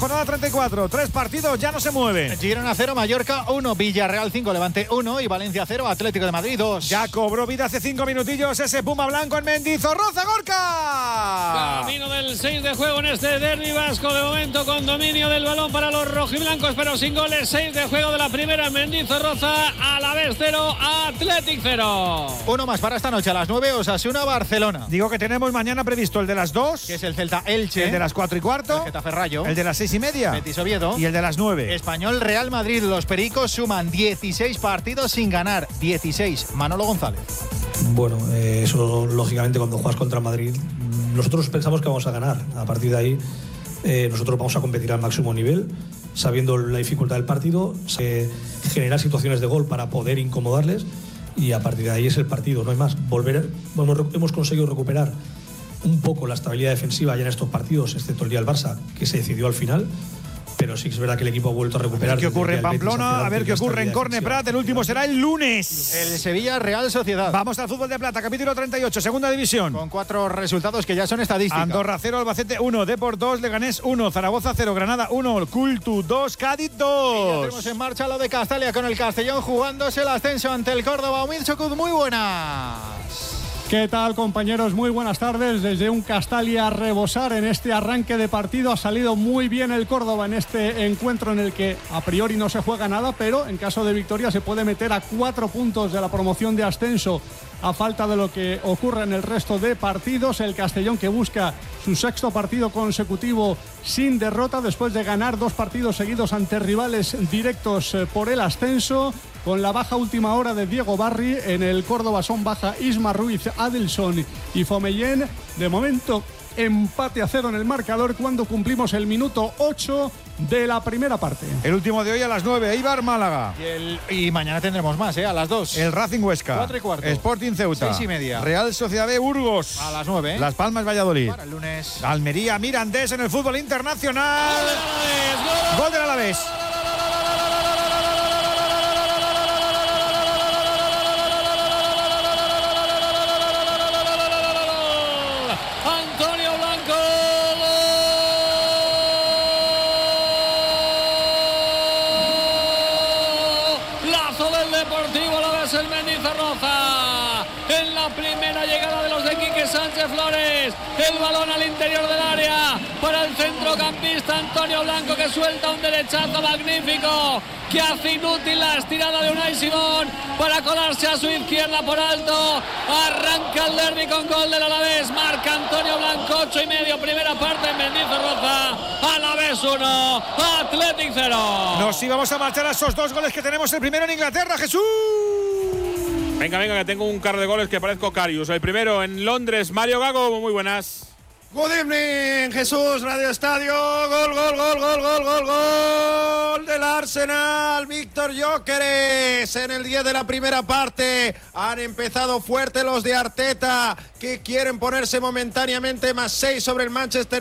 jornada 34. 3 partidos, ya no se mueve. Girona 0, Mallorca 1, Villarreal 5, Levante 1 y Valencia 0, Atlético de Madrid 2. Ya cobró vida hace 5 minutillos ese Puma blanco en Mendizorroza, Gorka. Camino del 6 de juego en este derbi vasco. De momento con dominio del balón para los rojiblancos, pero sin goles. 6 de juego de la primera en Mendizorroza. Alavés 0, Athletic 0. Uno más para esta noche a las 9, Osasuna Barcelona. Digo que tenemos mañana previsto el de las 2, que es el Celta Elche, el de las 4 y cuarto, el Getafe Rayo, el de las 6 y media, Betis Oviedo y el de las 9. Español Real Madrid. Los pericos suman 16 partidos sin ganar. 16. Manolo González. Bueno, eso lógicamente cuando juegas contra Madrid, nosotros pensamos que vamos a ganar. A partir de ahí, nosotros vamos a competir al máximo nivel, sabiendo la dificultad del partido, generar situaciones de gol para poder incomodarles, y a partir de ahí es el partido, no hay más. Hemos conseguido recuperar un poco la estabilidad defensiva ya en estos partidos, excepto el día del Barça, que se decidió al final. Pero sí que es verdad que el equipo ha vuelto a recuperar. A ver qué ocurre en Pamplona, a ver qué ocurre en Corne Prat. El último será el lunes. El Sevilla Real Sociedad. Vamos al fútbol de plata, capítulo 38, segunda división. Con 4 resultados que ya son estadísticas. Andorra 0, Albacete 1, Depor 2, Leganés 1, Zaragoza 0, Granada 1, Cultu 2, Cádiz 2. Ya tenemos en marcha lo de Castalia con el Castellón jugándose el ascenso ante el Córdoba. Humil Chocud, muy buenas. ¿Qué tal, compañeros? Muy buenas tardes. Desde un Castalia a rebosar en este arranque de partido. Ha salido muy bien el Córdoba en este encuentro en el que a priori no se juega nada, pero en caso de victoria se puede meter a 4 puntos de la promoción de ascenso a falta de lo que ocurre en el resto de partidos. El Castellón, que busca su 6º partido consecutivo sin derrota después de ganar 2 partidos seguidos ante rivales directos por el ascenso. Con la baja última hora de Diego Barri, en el Córdoba son baja Isma Ruiz, Adelson y Fomellén. De momento, empate a 0 en el marcador cuando cumplimos el minuto 8 de la primera parte. El último de hoy a las 9, Eibar Málaga. Y mañana tendremos más, a las 2. El Racing Huesca. 4 y cuarto. Sporting Ceuta. 6 y media. Real Sociedad B Burgos. A las 9. Las Palmas Valladolid. Para el lunes. Almería Mirandés en el fútbol internacional. Gol del Alavés. El Mendizorroza en la primera llegada de los de Quique Sánchez Flores. El balón al interior del área para el centrocampista Antonio Blanco, que suelta un derechazo magnífico que hace inútil la estirada de Unai Simón para colarse a su izquierda por alto. Arranca el derbi con gol del Alavés. Marca Antonio Blanco. 8 y medio, primera parte en Mendizorroza. Alavés 1, Athletic 0. Nos íbamos a marchar a esos 2 goles que tenemos. El primero en Inglaterra, Jesús. Venga, que tengo un carro de goles que parezco Karius. El primero en Londres, Mario Gago, muy buenas. Good evening, Jesús, Radio Estadio. Gol del Arsenal. Víctor Gyökeres en el 10 de la primera parte. Han empezado fuerte los de Arteta, que quieren ponerse momentáneamente más 6 sobre el Manchester